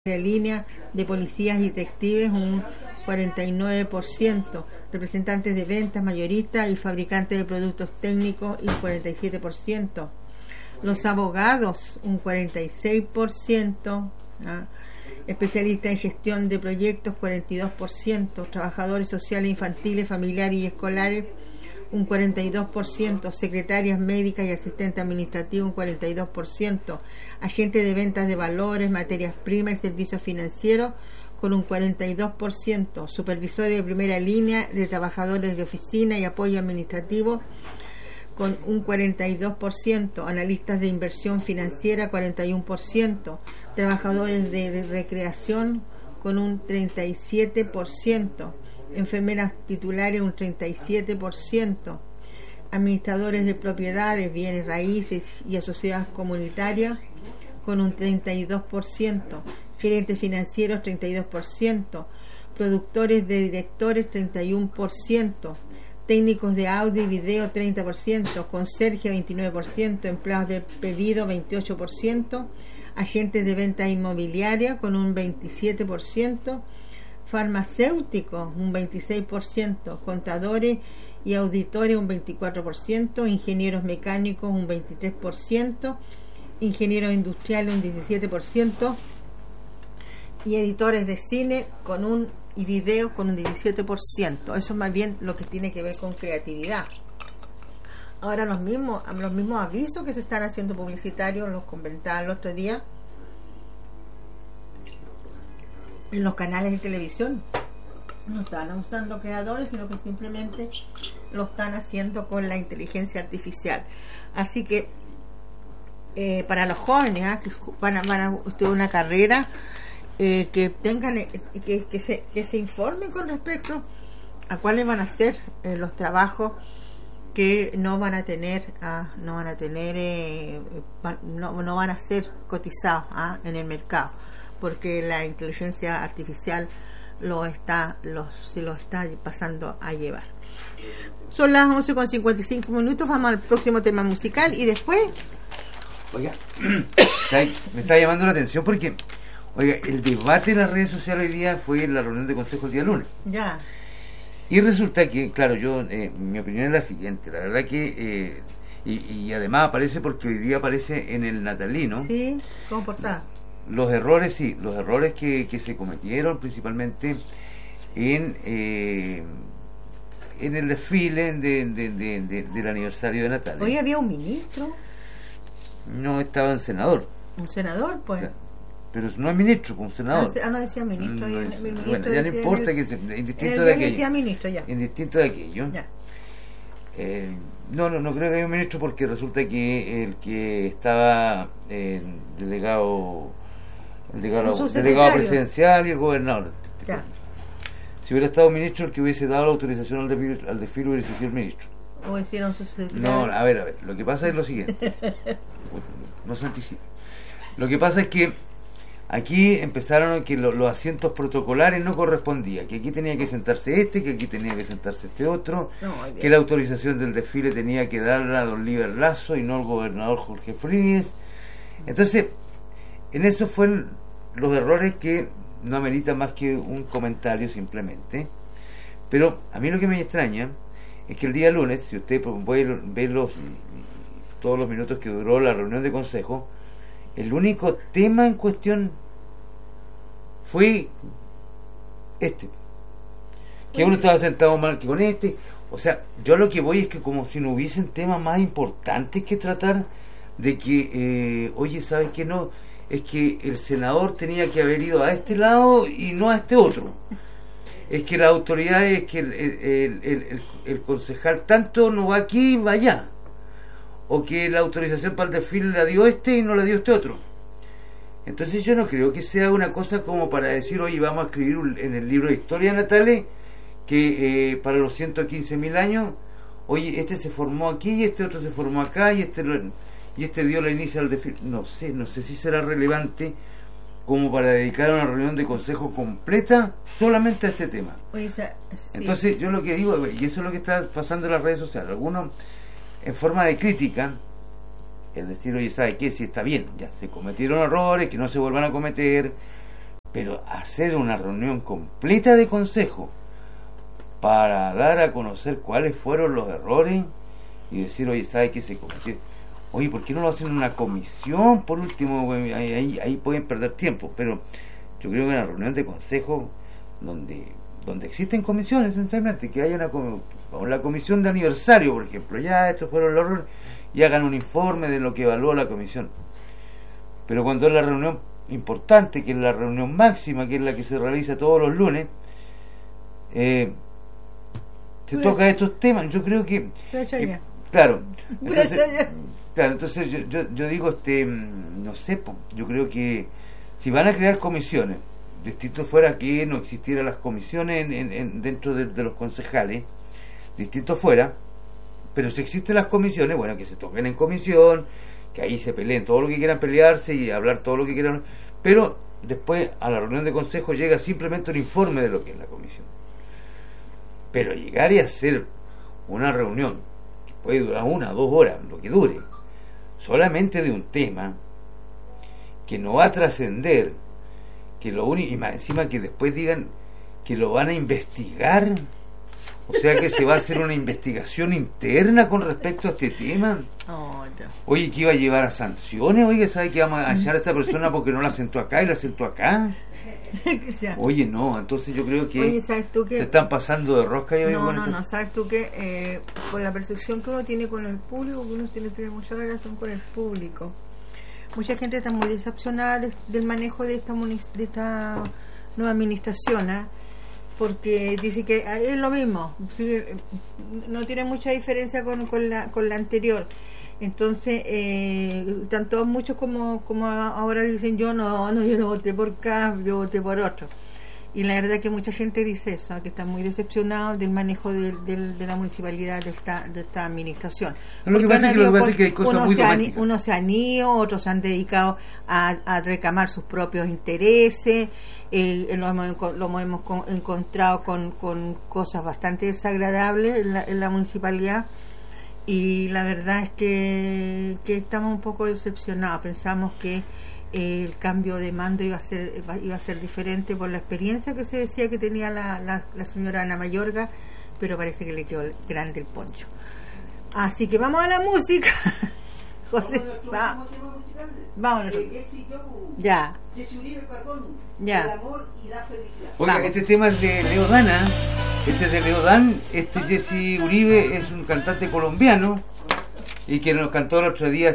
línea de policías y detectives un 49%, representantes de ventas, mayoristas y fabricantes de productos técnicos y 47%, los abogados un 46%, especialistas en gestión de proyectos 42%, trabajadores sociales, infantiles, familiares y escolares un 42%, secretarias médicas y asistentes administrativos un 42%, agentes de ventas de valores, materias primas y servicios financieros con un 42%, supervisores de primera línea de trabajadores de oficina y apoyo administrativo con un 42%, analistas de inversión financiera 41%, trabajadores de recreación con un 37%, enfermeras titulares un 37%, administradores de propiedades, bienes raíces y sociedades comunitarias con un 32%, gerentes financieros 32%, productores de directores 31%, técnicos de audio y video 30%, conserje 29%, empleados de pedido 28%, agentes de venta inmobiliaria con un 27%, farmacéuticos un 26%, contadores y auditores un 24%, ingenieros mecánicos un 23%, ingenieros industriales un 17% y editores de cine y video con un 17%. Eso es más bien lo que tiene que ver con creatividad. Ahora los mismos avisos que se están haciendo publicitarios, los comentaba el otro día en los canales de televisión, no están usando creadores, sino que simplemente lo están haciendo con la inteligencia artificial. Así que para los jóvenes que van a estudiar una carrera, que tengan que se informen con respecto a cuáles van a ser los trabajos que no van a ser cotizados en el mercado, porque la inteligencia artificial se lo está pasando a llevar. Son las 11:55, vamos al próximo tema musical y después... Oiga, me está llamando la atención porque, oiga, el debate en las redes sociales hoy día fue en la reunión de consejo el día lunes. Ya. Y resulta que, claro, mi opinión es la siguiente, la verdad que, y además aparece porque hoy día aparece en el natalino. Sí, como portada. Los errores que se cometieron principalmente en el desfile del aniversario de Natalia. Hoy había un ministro. No, estaba un senador. ¿Un senador, pues? Pero no es ministro, pues un senador. No decía ministro. Bueno, ya no importa, indistinto de aquello. Decía ministro, ya. Indistinto de aquello. Ya. No creo que haya un ministro, porque resulta que el que estaba delegado presidencial y el gobernador. Ya. Si hubiera estado ministro, el que hubiese dado la autorización al desfile hubiese sido el ministro. O hicieron su secretario. No, a ver, lo que pasa es lo siguiente. No se anticipe. Lo que pasa es que aquí empezaron que los asientos protocolares no correspondían, que aquí tenía que sentarse que aquí tenía que sentarse otro, que la autorización del desfile tenía que darla a don Liber Lazo y no al gobernador Jorge Fríes. Entonces, en eso fueron los errores que no ameritan más que un comentario simplemente. Pero a mí lo que me extraña es que el día lunes, si usted puede ver todos los minutos que duró la reunión de consejo, el único tema en cuestión fue que uno estaba sentado mal que con o sea, yo lo que voy es que como si no hubiesen temas más importantes que tratar, de que oye, ¿sabes qué? No, es que el senador tenía que haber ido a este lado y no a este otro, es que la autoridad es que el concejal tanto no va aquí, va allá, o que la autorización para el desfile la dio y no la dio otro. Entonces yo no creo que sea una cosa como para decir, oye, vamos a escribir en el libro de historia natales que para los 115.000 años, oye, este se formó aquí y este otro se formó acá y este dio la inicia al desfile. No sé si será relevante como para dedicar una reunión de consejo completa solamente a este tema. Sí. Entonces yo lo que digo, y eso es lo que está pasando en las redes sociales, algunos en forma de crítica, es decir, oye, ¿sabe qué? Si está bien, ya se cometieron errores, que no se vuelvan a cometer, pero hacer una reunión completa de consejo para dar a conocer cuáles fueron los errores y decir, oye, ¿sabe qué se cometió? Oye, ¿por qué no lo hacen en una comisión? Por último, ahí pueden perder tiempo, pero yo creo que en una reunión de consejo donde existen comisiones, esencialmente, que haya la comisión de aniversario, por ejemplo, ya estos fueron los errores, y hagan un informe de lo que evaluó la comisión. Pero cuando es la reunión importante, que es la reunión máxima, que es la que se realiza todos los lunes, se toca estos temas. Yo creo que claro, entonces yo digo, no sé, yo creo que si van a crear comisiones, distinto fuera que no existieran las comisiones dentro de los concejales, distinto fuera, pero si existen las comisiones, bueno, que se toquen en comisión, que ahí se peleen todo lo que quieran pelearse y hablar todo lo que quieran, pero después a la reunión de consejo llega simplemente un informe de lo que es la comisión. Pero llegar y hacer una reunión que puede durar 1 o 2 horas, lo que dure, solamente de un tema que no va a trascender, que lo único, y más encima que después digan que lo van a investigar, o sea que se va a hacer una investigación interna con respecto a este tema. Oye, que iba a llevar a sanciones, oye, ¿sabe que vamos a echar a esta persona porque no la sentó acá y la sentó acá? Oye, no, entonces yo creo que, oye, ¿sabes tú que se están pasando de rosca? No, ¿sabes tú que por la percepción que uno tiene con el público, que uno tiene mucha relación con el público, mucha gente está muy decepcionada del manejo de esta nueva administración, porque dice que es lo mismo, ¿sí? No tiene mucha diferencia con la anterior. Entonces, tanto muchos como ahora dicen yo no voté por K, yo voté por otro. Y la verdad que mucha gente dice eso, que está muy decepcionado del manejo de la municipalidad de esta administración. Lo que pasa es que hay cosas muy domésticas. Unos se han ido, otros se han dedicado a reclamar sus propios intereses. Lo hemos encontrado con cosas bastante desagradables en la municipalidad. Y la verdad es que estamos un poco decepcionados. Pensamos que el cambio de mando iba a ser diferente por la experiencia que se decía que tenía la señora Ana Mayorga, pero parece que le quedó grande el poncho. Así que vamos a la música. José, vámonos. Ya. Ya. El amor y la felicidad. Oiga, Vamos. este tema es de Leo Dan, este es de Leo Dan. Jesse Uribe es un cantante colombiano y que nos cantó el otro día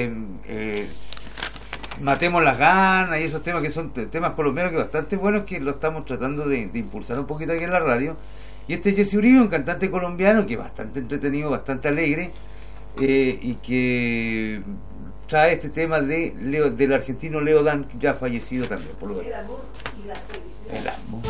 Matemos las ganas y esos temas que son temas colombianos que bastante buenos, que lo estamos tratando de impulsar un poquito aquí en la radio. Y Jesse Uribe, un cantante colombiano que es bastante entretenido, bastante alegre, y que trae este tema del argentino Leo Dan, ya fallecido también, por lo El amor y la felicidad. El amor.